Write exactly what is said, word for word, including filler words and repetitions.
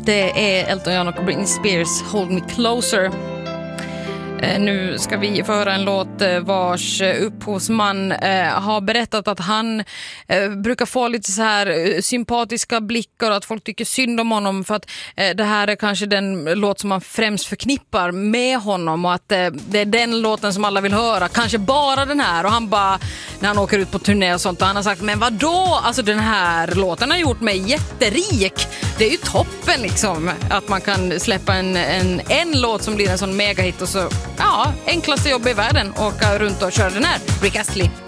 Det är Elton John och Britney Spears, Hold Me Closer. Nu ska vi få höra en låt vars upphovsman eh, har berättat att han eh, brukar få lite så här sympatiska blickar och att folk tycker synd om honom för att eh, det här är kanske den låt som man främst förknippar med honom och att eh, det är den låten som alla vill höra, kanske bara den här. Och han bara, när han åker ut på turné och sånt, och han har sagt, men vadå? Alltså den här låten har gjort mig jätterik. Det är ju toppen liksom att man kan släppa en, en, en låt som blir en sån megahit och så, ja, enklaste jobb i världen, åka runt och köra den här. Rick Astley.